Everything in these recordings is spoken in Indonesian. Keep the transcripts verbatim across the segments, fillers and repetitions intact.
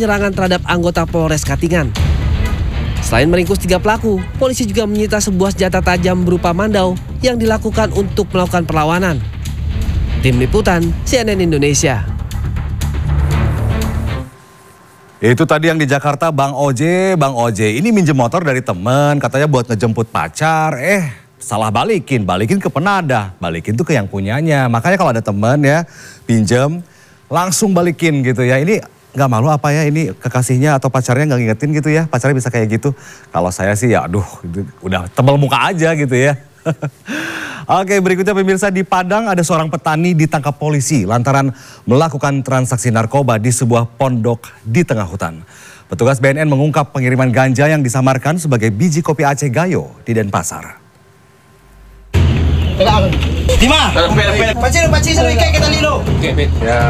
penyerangan terhadap anggota Polres Katingan. Selain meringkus tiga pelaku, polisi juga menyita sebuah senjata tajam berupa mandau yang dilakukan untuk melakukan perlawanan. Tim Liputan C N N Indonesia. Itu tadi yang di Jakarta, Bang Oje, Bang Oje. Ini minjem motor dari temen, katanya buat ngejemput pacar. Eh, salah balikin, balikin ke penadah. Balikin tuh ke yang punyanya. Makanya kalau ada temen ya, pinjem, langsung balikin gitu ya. Ini nggak malu apa ya, ini kekasihnya atau pacarnya nggak ngingetin gitu ya. Pacarnya bisa kayak gitu. Kalau saya sih ya aduh, udah tebal muka aja gitu ya. Oke, berikutnya pemirsa, di Padang ada seorang petani ditangkap polisi lantaran melakukan transaksi narkoba di sebuah pondok di tengah hutan. Petugas B N N mengungkap pengiriman ganja yang disamarkan sebagai biji kopi Aceh Gayo di Denpasar. Dima, pacir pacir seru ikan kita lilo. Ya.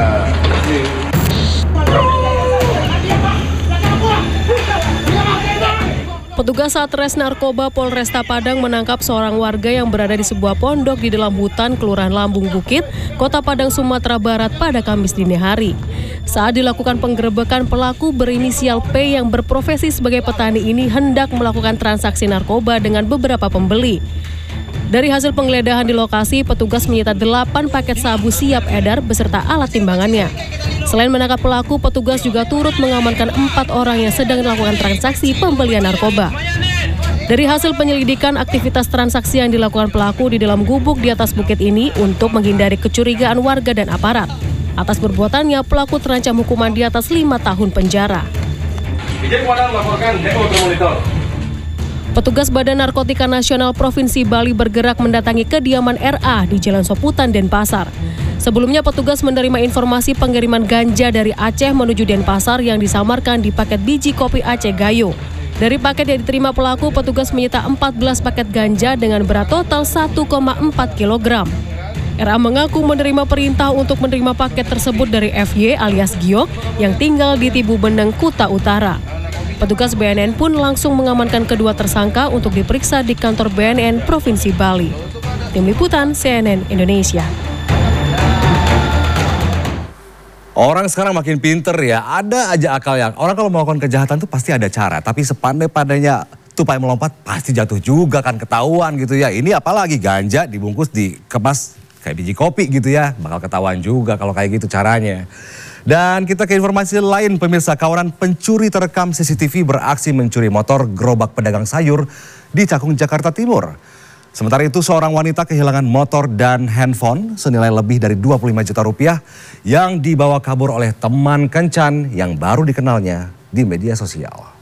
Petugas Satres Narkoba Polresta Padang menangkap seorang warga yang berada di sebuah pondok di dalam hutan Kelurahan Lambung Bukit, Kota Padang, Sumatera Barat pada Kamis dini hari. Saat dilakukan penggerebekan, pelaku berinisial P yang berprofesi sebagai petani ini hendak melakukan transaksi narkoba dengan beberapa pembeli. Dari hasil penggeledahan di lokasi, petugas menyita delapan paket sabu siap edar beserta alat timbangannya. Selain menangkap pelaku, petugas juga turut mengamankan empat orang yang sedang melakukan transaksi pembelian narkoba. Dari hasil penyelidikan, aktivitas transaksi yang dilakukan pelaku di dalam gubuk di atas bukit ini untuk menghindari kecurigaan warga dan aparat. Atas perbuatannya, pelaku terancam hukuman di atas lima tahun penjara. Petugas Badan Narkotika Nasional Provinsi Bali bergerak mendatangi kediaman R A di Jalan Soputan, Denpasar. Sebelumnya petugas menerima informasi pengiriman ganja dari Aceh menuju Denpasar yang disamarkan di paket biji kopi Aceh Gayo. Dari paket yang diterima pelaku, petugas menyita empat belas paket ganja dengan berat total satu koma empat kilogram. R A mengaku menerima perintah untuk menerima paket tersebut dari F Y alias Giok yang tinggal di Tibu Beneng, Kuta Utara. Petugas B N N pun langsung mengamankan kedua tersangka untuk diperiksa di kantor B N N Provinsi Bali. Tim Liputan C N N Indonesia. Orang sekarang makin pinter ya, ada aja akal yang orang kalau melakukan kejahatan tuh pasti ada cara. Tapi sepandai-pandainya tupai melompat pasti jatuh juga kan, ketahuan gitu ya. Ini apalagi ganja dibungkus dikemas kayak biji kopi gitu ya, bakal ketahuan juga kalau kayak gitu caranya. Dan kita ke informasi lain, pemirsa, kawanan pencuri terekam C C T V beraksi mencuri motor gerobak pedagang sayur di Cakung, Jakarta Timur. Sementara itu seorang wanita kehilangan motor dan handphone senilai lebih dari dua puluh lima juta rupiah yang dibawa kabur oleh teman kencan yang baru dikenalnya di media sosial.